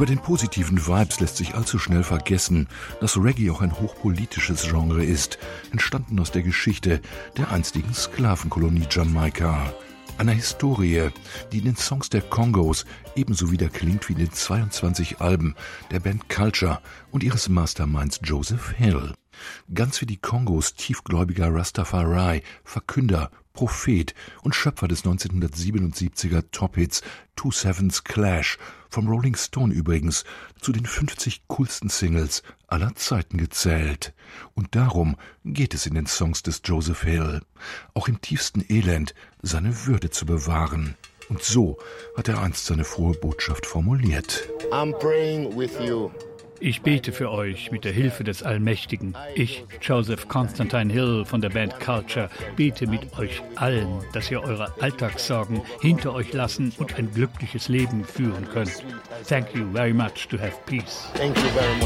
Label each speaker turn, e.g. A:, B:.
A: Bei den positiven Vibes lässt sich allzu schnell vergessen, dass Reggae auch ein hochpolitisches Genre ist, entstanden aus der Geschichte der einstigen Sklavenkolonie Jamaika. Einer Historie, die in den Songs der Kongos ebenso wieder klingt wie in den 22 Alben der Band Culture und ihres Masterminds Joseph Hill. Ganz wie die Kongos tiefgläubiger Rastafari, Verkünder, Prophet und Schöpfer des 1977er Top-Hits Two Sevens Clash, vom Rolling Stone übrigens, zu den 50 coolsten Singles aller Zeiten gezählt. Und darum geht es in den Songs des Joseph Hill, auch im tiefsten Elend seine Würde zu bewahren. Und so hat er einst seine frohe Botschaft formuliert.
B: I'm praying with you.
C: Ich bete für euch mit der Hilfe des Allmächtigen. Ich, Joseph Constantine Hill von der Band Culture, bete mit euch allen, dass ihr eure Alltagssorgen hinter euch lassen und ein glückliches Leben führen könnt. Thank you very much to have peace.
B: Thank you very much.